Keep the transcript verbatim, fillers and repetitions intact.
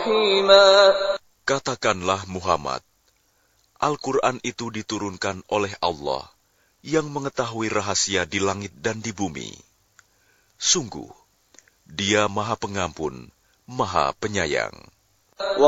رحيما. Katakanlah Muhammad, Al-Quran itu diturunkan oleh Allah yang mengetahui rahasia di langit dan di bumi. Sungguh, Dia Maha Pengampun, Maha Penyayang.